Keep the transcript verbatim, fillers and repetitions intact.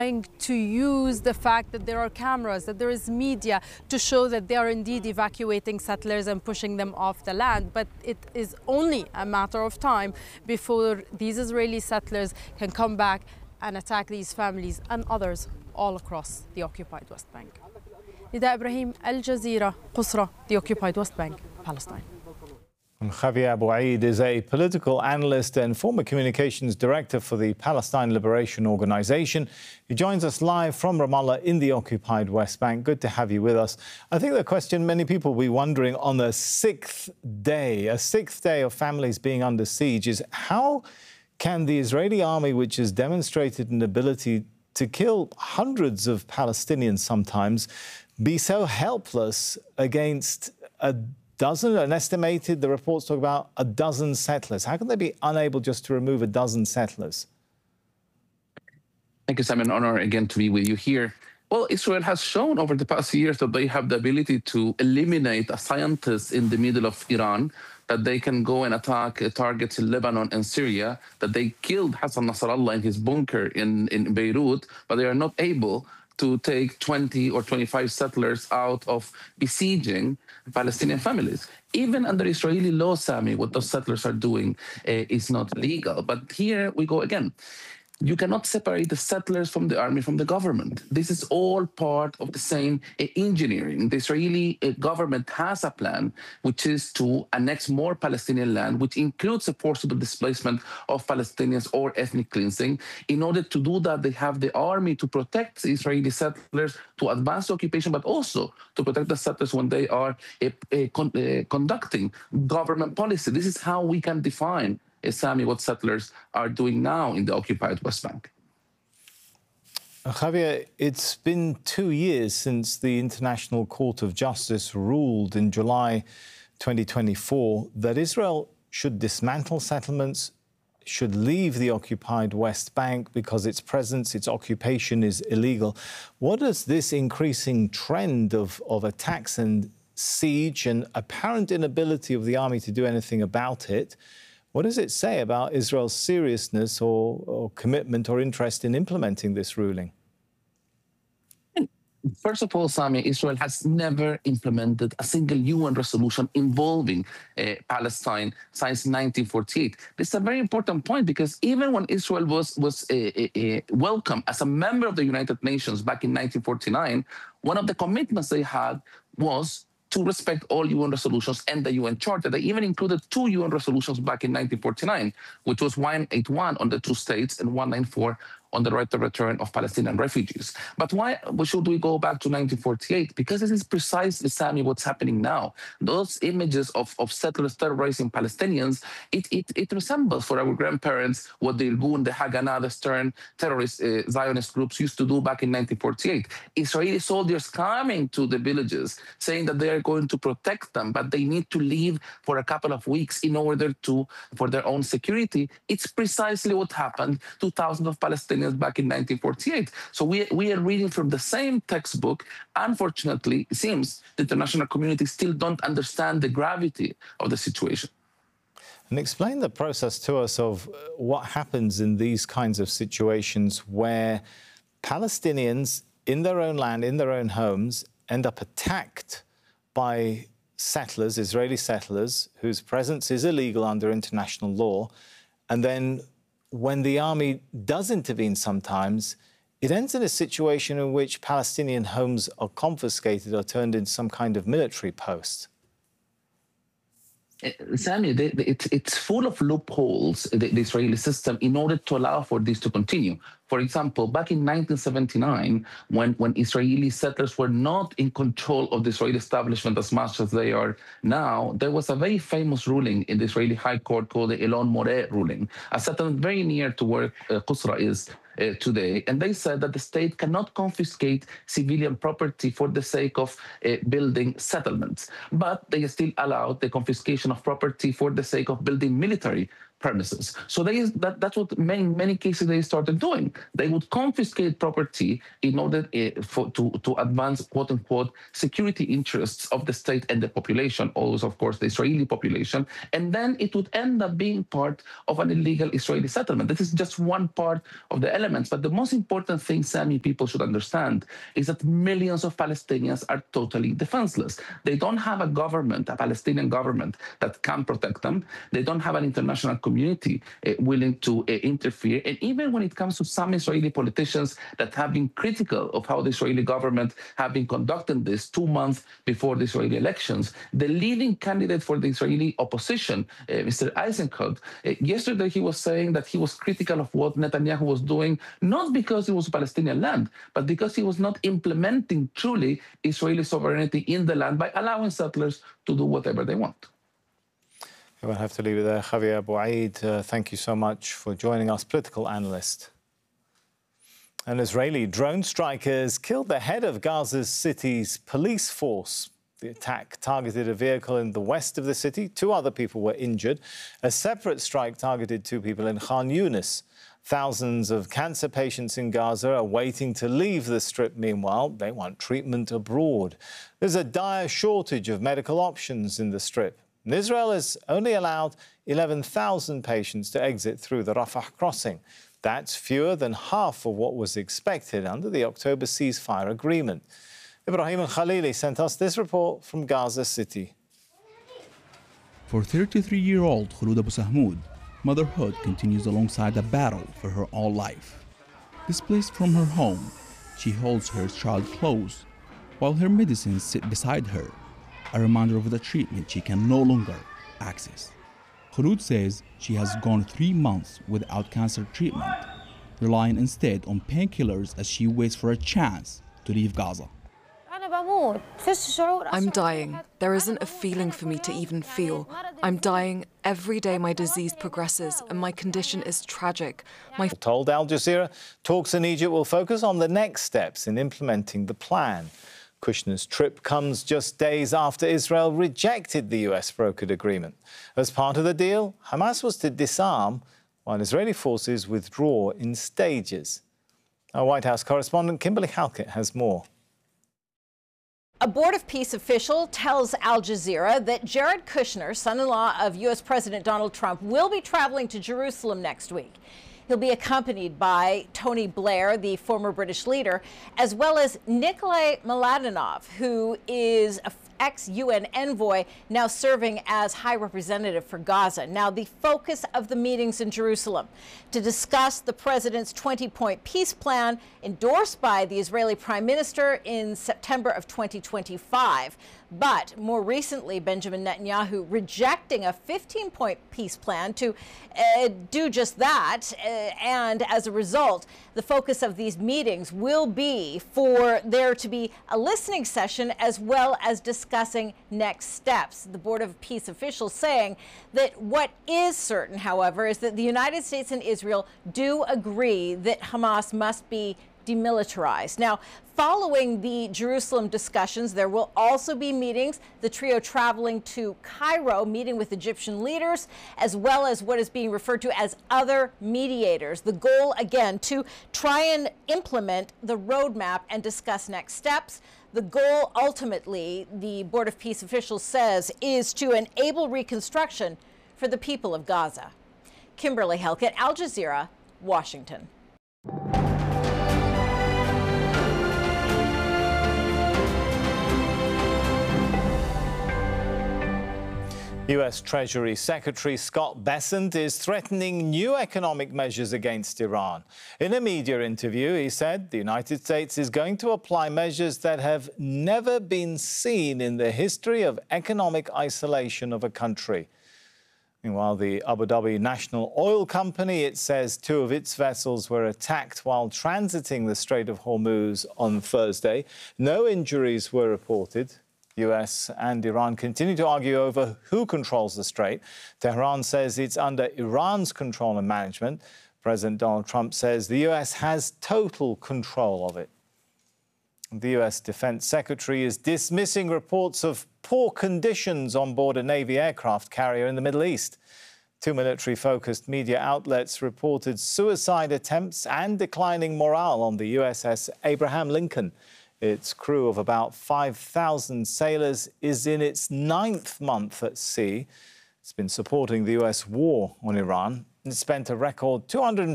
to use the fact that there are cameras, that there is media to show that they are indeed evacuating settlers and pushing them off the land. But it is only a matter of time before these Israeli settlers can come back and attack these families and others all across the occupied West Bank. Nida Ibrahim, Al Jazeera, Qusra, the occupied West Bank, Palestine. Javier Bouaid is a political analyst and former communications director for the Palestine Liberation Organization. He joins us live from Ramallah in the occupied West Bank. Good to have you with us. I think the question many people will be wondering on the sixth day, a sixth day of families being under siege, is how can the Israeli army, which has demonstrated an ability to kill hundreds of Palestinians sometimes, be so helpless against a dozen, an estimated, the reports talk about a dozen settlers. How can they be unable just to remove a dozen settlers? Thank you, Sam. An honor again to be with you here. Well, Israel has shown over the past years that they have the ability to eliminate a scientist in the middle of Iran, that they can go and attack targets in Lebanon and Syria, that they killed Hassan Nasrallah in his bunker in, in Beirut, but they are not able to take twenty or twenty-five settlers out of besieging Palestinian families. Even under Israeli law, Sami, what those settlers are doing uh, is not legal. But here we go again. You cannot separate the settlers from the army, from the government. This is all part of the same uh, engineering. The Israeli uh, government has a plan, which is to annex more Palestinian land, which includes a forcible displacement of Palestinians or ethnic cleansing. In order to do that, they have the army to protect the Israeli settlers, to advance the occupation, but also to protect the settlers when they are uh, uh, con uh, conducting government policy. This is how we can define is, Sami, what settlers are doing now in the occupied West Bank. Javier, it's been two years since the International Court of Justice ruled in July twenty twenty-four that Israel should dismantle settlements, should leave the occupied West Bank because its presence, its occupation is illegal. What does this increasing trend of, of attacks and siege and apparent inability of the army to do anything about it, what does it say about Israel's seriousness or, or commitment or interest in implementing this ruling? First of all, Sami, Israel has never implemented a single U N resolution involving uh, Palestine since nineteen forty-eight. This is a very important point because even when Israel was, was uh, uh, welcomed as a member of the United Nations back in nineteen forty-nine, one of the commitments they had was to respect all U N resolutions and the U N Charter. They even included two U N resolutions back in nineteen forty-nine, which was one eighty-one on the two states and one ninety-four on the right to return of Palestinian refugees. But why should we go back to nineteen forty-eight? Because this is precisely, Sami, what's happening now. Those images of, of settlers terrorizing Palestinians, it, it, it resembles for our grandparents what the Irgun, the Haganah, the Stern terrorist uh, Zionist groups used to do back in nineteen forty-eight. Israeli soldiers coming to the villages saying that they are going to protect them, but they need to leave for a couple of weeks in order to, for their own security. It's precisely what happened to thousands of Palestinians back in nineteen forty-eight. So we, we are reading from the same textbook. Unfortunately, it seems the international community still don't understand the gravity of the situation. And explain the process to us of what happens in these kinds of situations where Palestinians in their own land, in their own homes, end up attacked by settlers, Israeli settlers, whose presence is illegal under international law, and then when the army does intervene sometimes, it ends in a situation in which Palestinian homes are confiscated or turned into some kind of military post. Sami, they, they, it, it's full of loopholes, the, the Israeli system, in order to allow for this to continue. For example, back in nineteen seventy-nine, when, when Israeli settlers were not in control of the Israeli establishment as much as they are now, there was a very famous ruling in the Israeli High Court called the Elon Moreh ruling, a settlement very near to where uh, Qusra is uh, today. And they said that the state cannot confiscate civilian property for the sake of uh, building settlements, but they still allowed the confiscation of property for the sake of building military premises. So they, that, that's what many, many cases they started doing. They would confiscate property in order uh, for, to, to advance, quote unquote, security interests of the state and the population, always, of course, the Israeli population. And then it would end up being part of an illegal Israeli settlement. This is just one part of the elements. But the most important thing, Sami, people should understand is that millions of Palestinians are totally defenseless. They don't have a government, a Palestinian government that can protect them. They don't have an international community uh, willing to uh, interfere. And even when it comes to some Israeli politicians that have been critical of how the Israeli government have been conducting this two months before the Israeli elections, the leading candidate for the Israeli opposition, uh, Mister Eisenkot, uh, yesterday he was saying that he was critical of what Netanyahu was doing, not because it was Palestinian land, but because he was not implementing truly Israeli sovereignty in the land by allowing settlers to do whatever they want. We'll have to leave it there. Javier Bouaid, uh, thank you so much for joining us, political analyst. And Israeli drone strikers killed the head of Gaza City's police force. The attack targeted a vehicle in the west of the city. Two other people were injured. A separate strike targeted two people in Khan Yunis. Thousands of cancer patients in Gaza are waiting to leave the Strip. Meanwhile, they want treatment abroad. There's a dire shortage of medical options in the Strip. And Israel has only allowed eleven thousand patients to exit through the Rafah crossing. That's fewer than half of what was expected under the October ceasefire agreement. Ibrahim Al-Khalili sent us this report from Gaza City. For thirty-three-year-old Khulud Abu Sahmoud, motherhood continues alongside a battle for her all life. Displaced from her home, she holds her child close while her medicines sit beside her, a reminder of the treatment she can no longer access. Khulud says she has gone three months without cancer treatment, relying instead on painkillers as she waits for a chance to leave Gaza. I'm dying. There isn't a feeling for me to even feel. I'm dying every day my disease progresses and my condition is tragic. My Told Al Jazeera, talks in Egypt will focus on the next steps in implementing the plan. Kushner's trip comes just days after Israel rejected the U S-brokered agreement. As part of the deal, Hamas was to disarm while Israeli forces withdraw in stages. Our White House correspondent Kimberly Halkett has more. A Board of Peace official tells Al Jazeera that Jared Kushner, son-in-law of U S President Donald Trump, will be traveling to Jerusalem next week. He'll be accompanied by Tony Blair, the former British leader, as well as Nikolai Mladenov, who is an ex-U N envoy now serving as High Representative for Gaza. Now, the focus of the meetings in Jerusalem to discuss the president's twenty-point peace plan endorsed by the Israeli Prime Minister in September of twenty twenty-five. But more recently, Benjamin Netanyahu rejecting a fifteen-point peace plan to uh, do just that. Uh, and as a result, the focus of these meetings will be for there to be a listening session as well as discussing next steps. The Board of Peace officials saying that what is certain, however, is that the United States and Israel do agree that Hamas must be demilitarized. Now, following the Jerusalem discussions, there will also be meetings, the trio traveling to Cairo, meeting with Egyptian leaders, as well as what is being referred to as other mediators. The goal, again, to try and implement the roadmap and discuss next steps. The goal, ultimately, the Board of Peace officials says, is to enable reconstruction for the people of Gaza. Kimberly Halkett, Al Jazeera, Washington. U S Treasury Secretary Scott Bessent is threatening new economic measures against Iran. In a media interview, he said the United States is going to apply measures that have never been seen in the history of economic isolation of a country. Meanwhile, the Abu Dhabi National Oil Company, it says two of its vessels were attacked while transiting the Strait of Hormuz on Thursday. No injuries were reported. U S and Iran continue to argue over who controls the strait. Tehran says it's under Iran's control and management. President Donald Trump says the U S has total control of it. The U S Defense Secretary is dismissing reports of poor conditions on board a Navy aircraft carrier in the Middle East. Two military-focused media outlets reported suicide attempts and declining morale on the U S S Abraham Lincoln. Its crew of about five thousand sailors is in its ninth month at sea. It's been supporting the U S war on Iran and spent a record two hundred